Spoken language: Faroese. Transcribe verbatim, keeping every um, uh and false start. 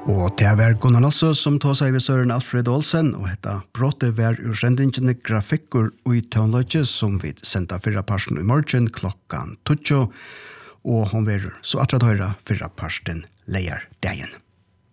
Og det var Gunnar Nalso som tog seg ved Søren Alfred Olsen, og hetta bråte var ur sendingene grafikker og i tøvnløgje som vi sendte fyrra parsten i morgen klokkan tutjo, og hon var så atrat høyra fyrra parsten leier dagen.